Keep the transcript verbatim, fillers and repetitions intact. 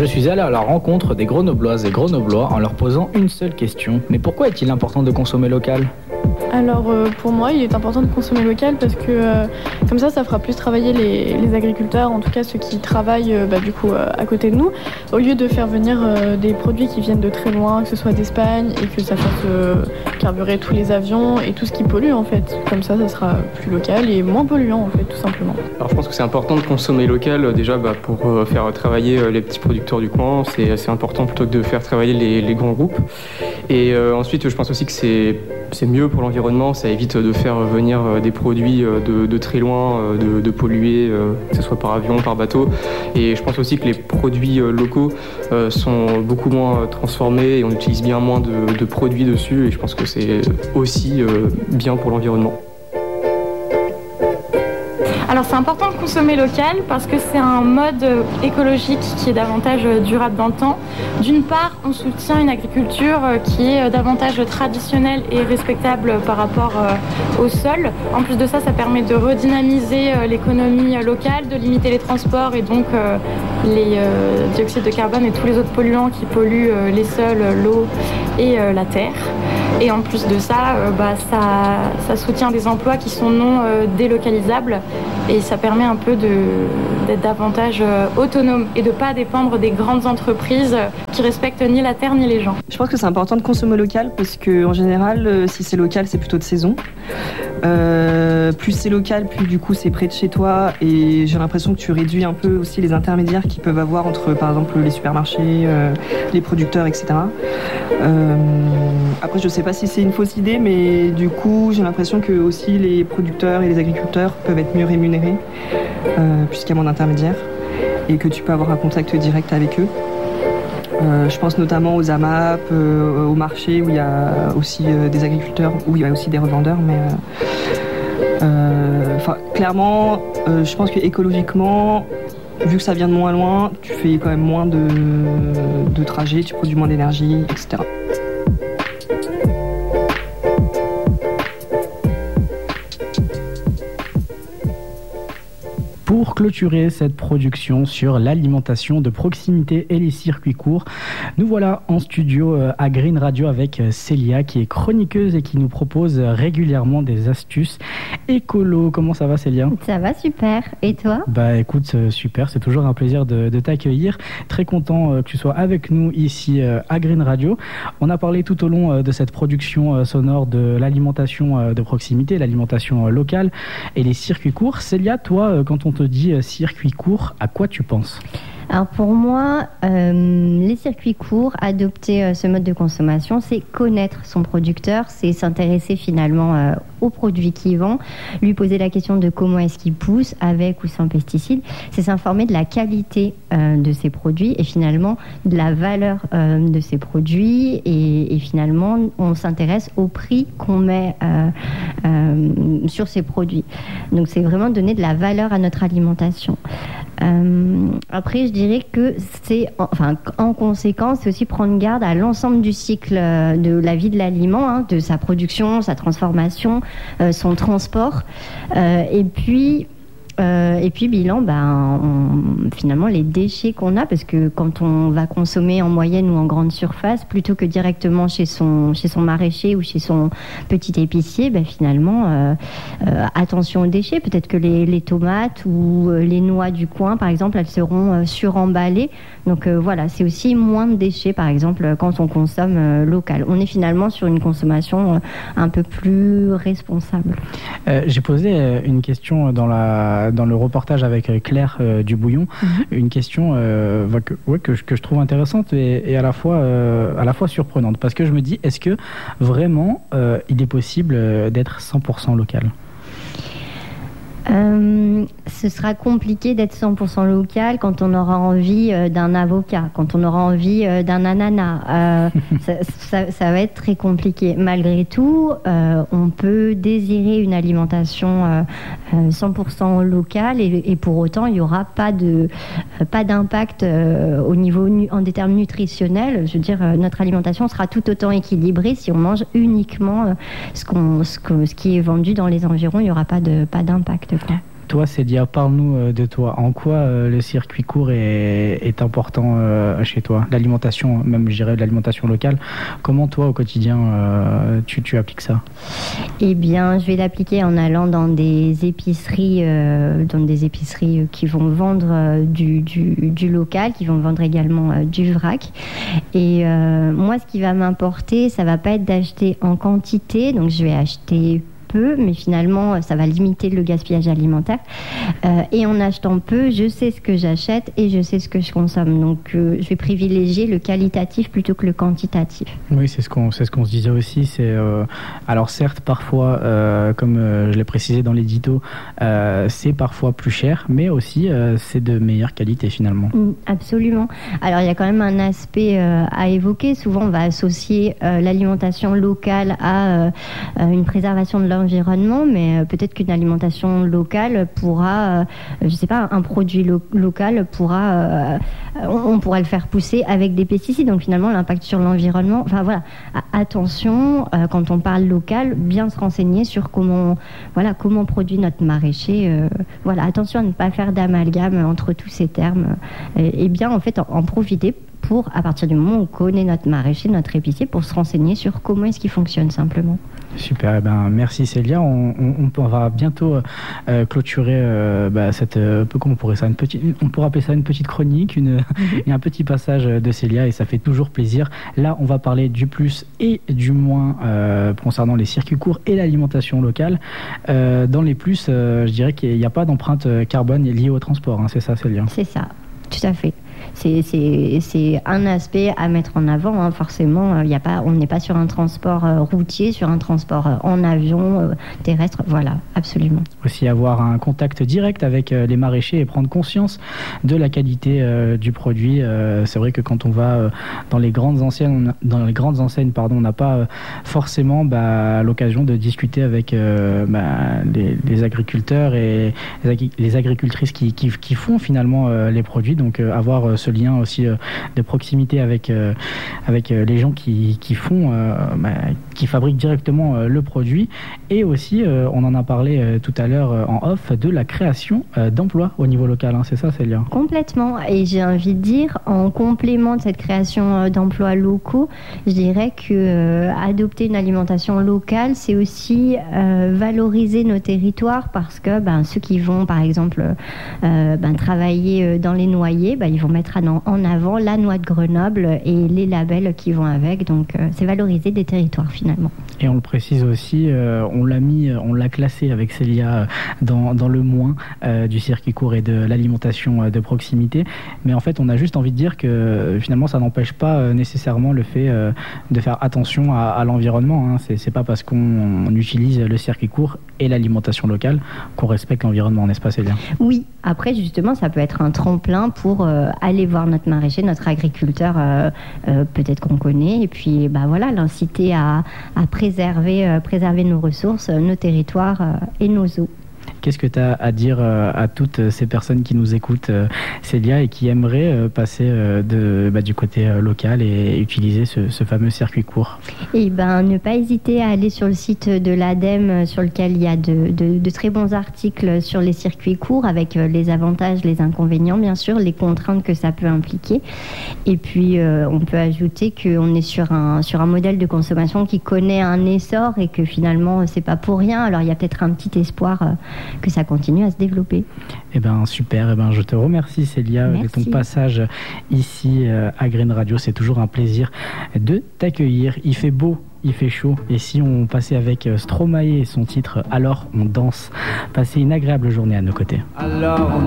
Je suis allé à la rencontre des Grenobloises et Grenoblois en leur posant une seule question. Mais pourquoi est-il important de consommer local ? Alors euh, pour moi, il est important de consommer local parce que euh, comme ça, ça fera plus travailler les, les agriculteurs, en tout cas ceux qui travaillent euh, bah, du coup euh, à côté de nous, au lieu de faire venir euh, des produits qui viennent de très loin, que ce soit d'Espagne et que ça fasse euh, carburer tous les avions et tout ce qui pollue en fait. Comme ça, ça sera plus local et moins polluant en fait, tout simplement. Alors je pense que c'est important de consommer local euh, déjà bah, pour euh, faire travailler euh, les petits producteurs du coin. C'est assez important plutôt que de faire travailler les, les grands groupes. Et euh, ensuite, je pense aussi que c'est, c'est mieux pour l'environnement, ça évite de faire venir des produits de, de très loin, de, de polluer, que ce soit par avion, par bateau. Et je pense aussi que les produits locaux sont beaucoup moins transformés et on utilise bien moins de, de produits dessus. Et je pense que c'est aussi bien pour l'environnement. Alors c'est important de consommer local parce que c'est un mode écologique qui est davantage durable dans le temps. D'une part, on soutient une agriculture qui est davantage traditionnelle et respectable par rapport au sol. En plus de ça, ça permet de redynamiser l'économie locale, de limiter les transports et donc les dioxydes de carbone et tous les autres polluants qui polluent les sols, l'eau et la terre. Et en plus de ça, bah, ça, ça soutient des emplois qui sont non délocalisables. Et ça permet un peu de, d'être davantage euh, autonome et de ne pas dépendre des grandes entreprises qui respectent ni la terre ni les gens. Je pense que c'est important de consommer local parce qu'en général, euh, si c'est local, c'est plutôt de saison. Euh, plus c'est local, plus du coup c'est près de chez toi et j'ai l'impression que tu réduis un peu aussi les intermédiaires qu'ils peuvent avoir entre par exemple les supermarchés, euh, les producteurs, et cetera. Euh, après je sais pas si c'est une fausse idée mais du coup j'ai l'impression que aussi les producteurs et les agriculteurs peuvent être mieux rémunérés euh, puisqu'il y a moins d'intermédiaires et que tu peux avoir un contact direct avec eux. Euh, je pense notamment aux A M A P, euh, au marché où il y a aussi euh, des agriculteurs, où il y a aussi des revendeurs, mais euh, euh, clairement, euh, je pense que écologiquement, vu que ça vient de moins loin, tu fais quand même moins de, de trajets, tu produis moins d'énergie, et cetera. Pour clôturer cette production sur l'alimentation de proximité et les circuits courts, nous voilà en studio à Green Radio avec Célia qui est chroniqueuse et qui nous propose régulièrement des astuces écolo. Comment ça va Célia ? Ça va super. Et toi ? Bah écoute, super, c'est toujours un plaisir de, de t'accueillir. Très content que tu sois avec nous ici à Green Radio. On a parlé tout au long de cette production sonore de l'alimentation de proximité, l'alimentation locale et les circuits courts. Célia, toi, quand on te dit circuit court, à quoi tu penses ? Alors pour moi, euh, les circuits courts, adopter euh, ce mode de consommation, c'est connaître son producteur, c'est s'intéresser finalement euh, au produit qu'il vend, lui poser la question de comment est-ce qu'il pousse, avec ou sans pesticides, c'est s'informer de la qualité euh, de ses produits et finalement de la valeur euh, de ses produits et, et finalement on s'intéresse au prix qu'on met euh, euh, sur ces produits. Donc c'est vraiment donner de la valeur à notre alimentation. Euh, après, je dirais que c'est, enfin, en conséquence, c'est aussi prendre garde à l'ensemble du cycle de la vie de l'aliment, hein, de sa production, sa transformation, euh, son transport, euh, et puis. Euh, et puis bilan, ben, on, finalement les déchets qu'on a, parce que quand on va consommer en moyenne ou en grande surface, plutôt que directement chez son, chez son maraîcher ou chez son petit épicier, ben, finalement euh, euh, attention aux déchets, peut-être que les, les tomates ou euh, les noix du coin par exemple, elles seront euh, suremballées, donc euh, voilà, c'est aussi moins de déchets par exemple quand on consomme euh, local. On est finalement sur une consommation euh, un peu plus responsable. Euh, j'ai posé euh, une question dans la dans le reportage avec Claire euh, Dubouillon, mm-hmm. une question euh, que, ouais, que, que je trouve intéressante et, et à, la fois, euh, à la fois surprenante, parce que je me dis, est-ce que vraiment euh, il est possible d'être cent pour cent local ? Euh, ce sera compliqué d'être cent pour cent local quand on aura envie euh, d'un avocat, quand on aura envie euh, d'un ananas. Euh, ça, ça, ça va être très compliqué. Malgré tout, euh, on peut désirer une alimentation euh, euh, cent pour cent locale et, et pour autant, il n'y aura pas, de, euh, pas d'impact euh, au niveau nu- en des termes nutritionnels. Je veux dire, euh, notre alimentation sera tout autant équilibrée si on mange uniquement euh, ce, qu'on, ce, que, ce qui est vendu dans les environs. Il n'y aura pas, de, pas d'impact. Quoi. Toi, Célia, parle-nous de toi. En quoi le circuit court est, est important chez toi? L'alimentation, même je dirais de l'alimentation locale. Comment toi, au quotidien, tu, tu appliques ça? Eh bien, je vais l'appliquer en allant dans des épiceries, euh, dans des épiceries qui vont vendre euh, du, du, du local, qui vont vendre également euh, du vrac. Et euh, moi, ce qui va m'importer, ça va pas être d'acheter en quantité, donc je vais acheter peu, mais finalement ça va limiter le gaspillage alimentaire, euh, et en achetant peu, je sais ce que j'achète et je sais ce que je consomme, donc euh, je vais privilégier le qualitatif plutôt que le quantitatif. Oui, c'est ce qu'on, c'est ce qu'on se disait aussi, c'est euh, alors certes parfois euh, comme euh, je l'ai précisé dans l'édito, euh, c'est parfois plus cher, mais aussi euh, c'est de meilleure qualité finalement. Mmh, absolument. Alors il y a quand même un aspect euh, à évoquer. Souvent on va associer euh, l'alimentation locale à euh, une préservation de l'environnement, environnement, mais euh, peut-être qu'une alimentation locale pourra, euh, je sais pas, un produit lo- local pourra, euh, on, on pourra le faire pousser avec des pesticides. Donc finalement, l'impact sur l'environnement. Enfin voilà, A- attention euh, quand on parle local, bien se renseigner sur comment, voilà, comment produit notre maraîcher. Euh, voilà, attention à ne pas faire d'amalgame entre tous ces termes. Et, et bien en fait en, en profiter pour, à partir du moment où on connaît notre maraîcher, notre épicier, pour se renseigner sur comment est-ce qu'il fonctionne simplement. Super, eh ben, merci Célia. On, on, on va bientôt euh, clôturer euh, bah, cette, euh, comment on pourrait ça, une petite, on pourrait appeler ça une petite chronique, une, mm-hmm. et un petit passage de Célia, et ça fait toujours plaisir. Là, on va parler du plus et du moins euh, concernant les circuits courts et l'alimentation locale. Euh, dans les plus, euh, je dirais qu'il n'y a pas d'empreinte carbone liée au transport, hein, c'est ça Célia? C'est ça, tout à fait. C'est, c'est, c'est un aspect à mettre en avant, hein. Forcément, y a pas, on n'est pas sur un transport euh, routier, sur un transport euh, en avion, euh, terrestre, voilà, absolument. Aussi avoir un contact direct avec euh, les maraîchers et prendre conscience de la qualité euh, du produit. Euh, c'est vrai que quand on va euh, dans les grandes enseignes, dans les grandes enseignes, pardon, on n'a pas euh, forcément bah, l'occasion de discuter avec euh, bah, les, les agriculteurs et les, agri- les agricultrices qui, qui, qui font finalement euh, les produits. Donc euh, avoir euh, ce lien aussi euh, de proximité avec, euh, avec euh, les gens qui, qui font, euh, bah, qui fabriquent directement euh, le produit. Et aussi, euh, on en a parlé euh, tout à l'heure euh, en off, de la création euh, d'emplois au niveau local. Hein, c'est ça, Célia? Complètement. Et j'ai envie de dire, en complément de cette création euh, d'emplois locaux, je dirais que euh, adopter une alimentation locale, c'est aussi euh, valoriser nos territoires, parce que ben, ceux qui vont, par exemple, euh, ben, travailler dans les noyers, ben, ils vont mettre en avant la noix de Grenoble et les labels qui vont avec. Donc euh, c'est valoriser des territoires finalement. Et on le précise aussi, euh, on l'a mis, on l'a classé avec Célia dans, dans le moins euh, du circuit court et de l'alimentation de proximité. Mais en fait, on a juste envie de dire que finalement, ça n'empêche pas euh, nécessairement le fait euh, de faire attention à, à l'environnement. Hein. C'est, c'est pas parce qu'on on utilise le circuit court et l'alimentation locale qu'on respecte l'environnement, n'est-ce pas, Célia? Oui. Après, justement, ça peut être un tremplin pour euh, aller voir notre maraîcher, notre agriculteur, euh, euh, peut-être qu'on connaît, et puis bah, voilà, l'inciter à, à préserver, euh, préserver nos ressources, nos territoires euh, et nos eaux. Qu'est-ce que tu as à dire à toutes ces personnes qui nous écoutent, Célia, et qui aimeraient passer de, bah, du côté local et utiliser ce, ce fameux circuit court? Eh ben, ne pas hésiter à aller sur le site de l'ADEME, sur lequel il y a de, de, de très bons articles sur les circuits courts, avec les avantages, les inconvénients, bien sûr, les contraintes que ça peut impliquer. Et puis, euh, on peut ajouter qu'on est sur un, sur un modèle de consommation qui connaît un essor et que finalement, c'est pas pour rien. Alors, il y a peut-être un petit espoir euh, que ça continue à se développer. Eh ben super, eh ben je te remercie Célia de ton passage ici euh, à Green Radio. C'est toujours un plaisir de t'accueillir. Il fait beau, il fait chaud, et si on passait avec Stromae et son titre Alors on danse. Passez une agréable journée à nos côtés. Alors on